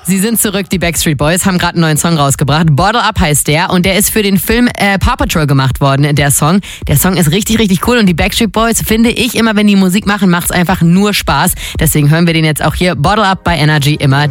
Sie sind zurück, die Backstreet Boys, haben gerade einen neuen Song rausgebracht. Bottle Up heißt der und der ist für den Film Paw Patrol gemacht worden, der Song. Der Song ist richtig, richtig cool und die Backstreet Boys, finde ich, immer wenn die Musik machen, macht es einfach nur Spaß. Deswegen hören wir den jetzt auch hier. Bottle Up bei Energy immer.